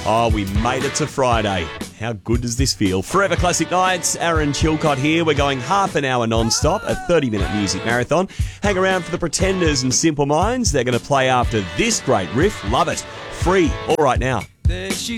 Oh, we made it to Friday. How good does this feel? Forever Classic Nights, Aaron Chilcott here. We're going half an hour non-stop, a 30-minute music marathon. Hang around for the Pretenders and Simple Minds. They're going to play after this great riff. Love it. Free, all right now.